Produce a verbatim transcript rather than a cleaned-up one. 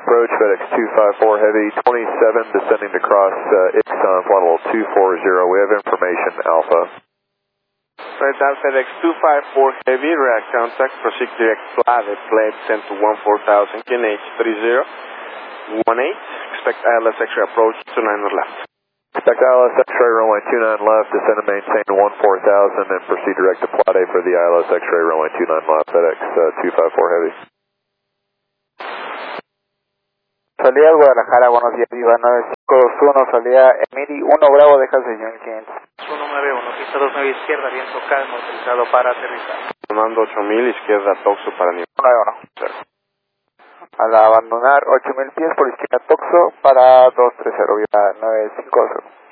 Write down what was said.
approach, FedEx two five four Heavy, twenty-seven descending to cross uh, Ixon, flight level two four zero. We have information, Alpha. Right down FedEx two five four Heavy, react contact, proceed direct flight, plate sent to one four thousand, K N H three zero one eight, expect I L S X-ray approach two nine left. Expect I L S X-ray runway two nine left, descend and maintain one four thousand, and proceed direct to Plot A for the I L S X-ray runway two nine left, FedEx uh, two five four Heavy. Salida Guadalajara, buenos días, Viva nueve cinco dos uno, salida Emiri uno Bravo, deja el señor quinientos. uno nueve uno, pista dos nueve izquierda, viento calmo, autorizado para aterrizar. Tomando ocho mil, izquierda Toxo para nivel nueve uno. Al abandonar ocho mil pies por izquierda Toxo para dos tres cero, Viva nueve cinco dos uno.